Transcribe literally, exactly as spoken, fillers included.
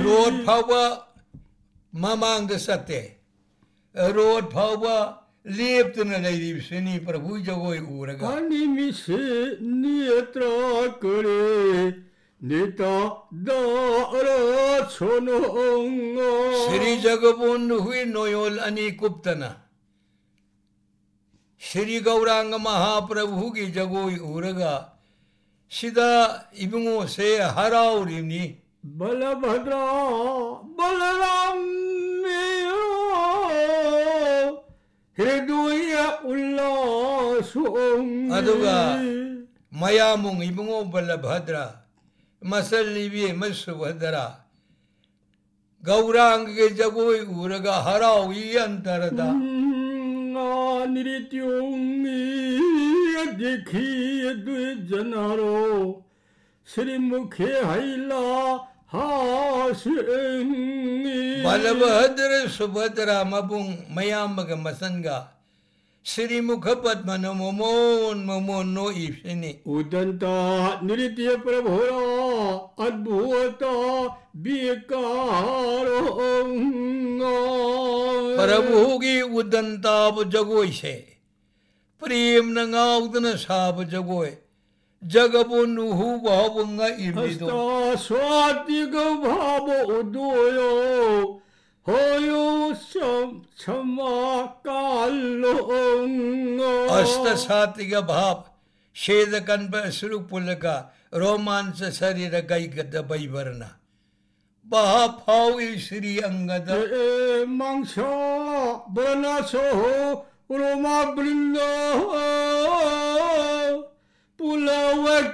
road power mamang the sate road power live to the lady sini prabhu jagoi uraga ani mise nietra kare neta dara chononga Sri Jagabundu hui noyol ani kuptana Shri Gauranga Mahaprabhu ki jagoi uraga Sida ibungo se haraurini Balabhadra Balaram Hridaya Ullasum Aduga Mayamung ibungo Balabhadra Masalibi Masubhadra Gauranga ke jagoi uraga harau yantarada Nirityungi Dekhi Dvijanaro Sri Mukhe Haila Hasingi Balabhadra Subhadra Mabung Mayamaga Masanga Sri Mukhapadmana Momon Momon no Ifini Udanta Niritya Prabhura Adbhuta Bikaro Prabhu ki Udantab Jagoi se Prem Nangaudana Sab Jagoi Jagabundu hu Bhavunga Ibido Hasta Swatiga Bhava Udoyo Hoyo Sam Chama Kalonga Asta Satiga Bhav Sheda Kanpa Surupulaka Romansa Sarira Gaigata Baivarna Baha Pau Sri Angada Mangsha Banaso Roma Brinda Pulawa